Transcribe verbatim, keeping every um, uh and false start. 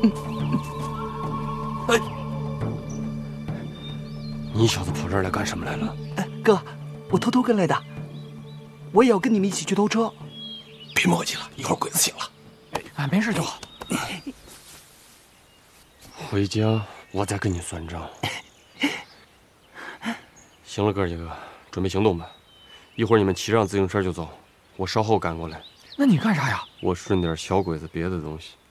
哎，你小子跑这儿来干什么来了？ 哎，哥，我偷偷跟来的，我也要跟你们一起去偷车。 别磨叽了，一会儿鬼子醒了。 哎，没事就好。 回家我再跟你算账。行了，哥几个，准备行动吧。一会儿你们骑上自行车就走，我稍后赶过来。 那你干啥呀？ 我顺点小鬼子别的东西。